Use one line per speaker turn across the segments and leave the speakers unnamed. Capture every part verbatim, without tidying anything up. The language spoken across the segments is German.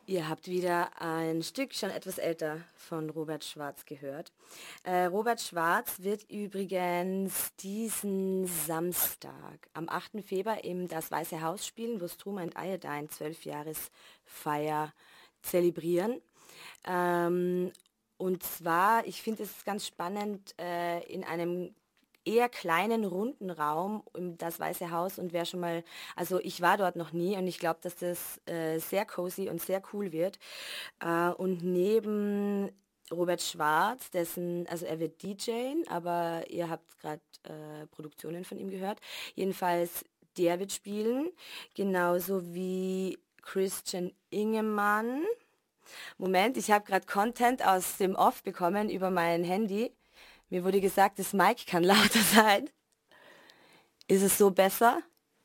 Ihr habt wieder ein Stück, schon etwas älter, von Robert Schwarz gehört. Äh, Robert Schwarz wird übrigens diesen Samstag am achten Februar im Das Weiße Haus spielen, wo Struma and Iodine zwölfjahresfeier zelebrieren. Ähm, und zwar, ich finde es ganz spannend, äh, in einem eher kleinen, runden Raum um das Weiße Haus, und wer schon mal, also ich war dort noch nie, und ich glaube, dass das äh, sehr cozy und sehr cool wird. Äh, und neben Robert Schwarz, dessen, also er wird D J, aber ihr habt gerade äh, Produktionen von ihm gehört. Jedenfalls, der wird spielen, genauso wie Christian Ingemann. Moment, ich habe gerade Content aus dem Off bekommen über mein Handy. Mir wurde gesagt, das Mic kann lauter sein. Ist es so besser?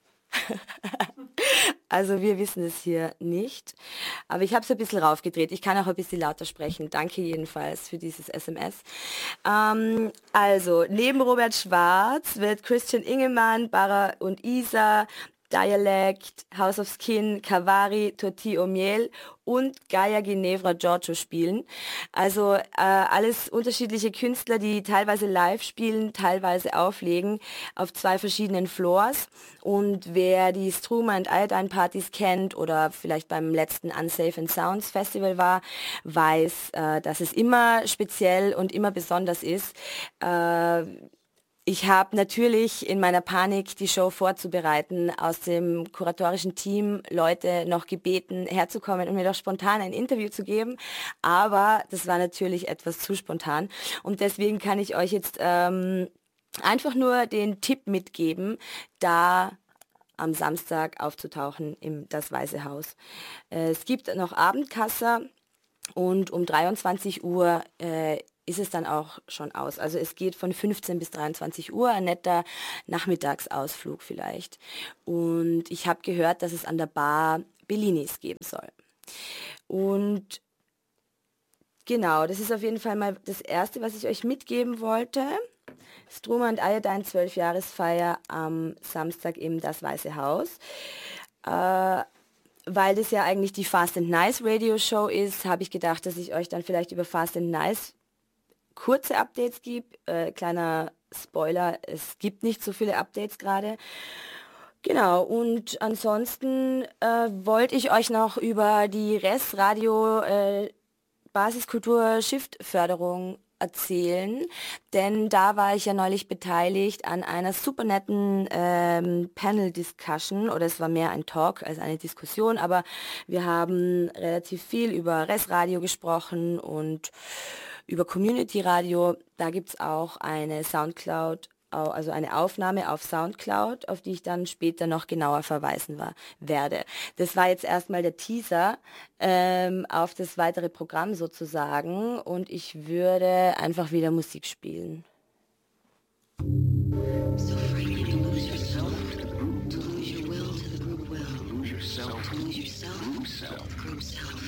Also wir wissen es hier nicht. Aber ich habe es ein bisschen raufgedreht. Ich kann auch ein bisschen lauter sprechen. Danke jedenfalls für dieses S M S. Ähm, also, neben Robert Schwarz wird Christian Ingemann, Bara und Isa, Dialect, House of Skin, Kavari, Tortilla Miel und Gaia Ginevra Giorgio spielen. Also äh, alles unterschiedliche Künstler, die teilweise live spielen, teilweise auflegen auf zwei verschiedenen Floors. Und wer die Struma and Iodine Partys kennt oder vielleicht beim letzten Unsafe and Sounds Festival war, weiß, äh, dass es immer speziell und immer besonders ist. Äh, Ich habe natürlich in meiner Panik, die Show vorzubereiten, aus dem kuratorischen Team Leute noch gebeten, herzukommen und mir doch spontan ein Interview zu geben. Aber das war natürlich etwas zu spontan. Und deswegen kann ich euch jetzt ähm, einfach nur den Tipp mitgeben, da am Samstag aufzutauchen im Das Weiße Haus. Äh, es gibt noch Abendkasser, und um dreiundzwanzig Uhr äh, ist es dann auch schon aus. Also es geht von fünfzehn bis dreiundzwanzig Uhr, ein netter Nachmittagsausflug vielleicht. Und ich habe gehört, dass es an der Bar Bellinis geben soll. Und genau, das ist auf jeden Fall mal das Erste, was ich euch mitgeben wollte. Struma and Iodine zwölfjahresfeier am Samstag im Das Weiße Haus. Äh, Weil das ja eigentlich die Fast and Nice Radio Show ist, habe ich gedacht, dass ich euch dann vielleicht über Fast and Nice kurze Updates gebe. Äh, kleiner Spoiler, es gibt nicht so viele Updates gerade. Genau, und ansonsten äh, wollte ich euch noch über die Res Radio äh, Basiskultur Shift Förderung erzählen, denn da war ich ja neulich beteiligt an einer super netten ähm, Panel-Discussion, oder es war mehr ein Talk als eine Diskussion, aber wir haben relativ viel über Res-Radio gesprochen und über Community-Radio. Da gibt es auch eine Soundcloud, au- also eine Aufnahme auf Soundcloud, auf die ich dann später noch genauer verweisen war, werde. Das war jetzt erstmal der Teaser ähm, auf das weitere Programm sozusagen, und ich würde einfach wieder Musik spielen.
So frightening to lose yourself, to lose your will to the group will, to lose yourself, to lose yourself, group self.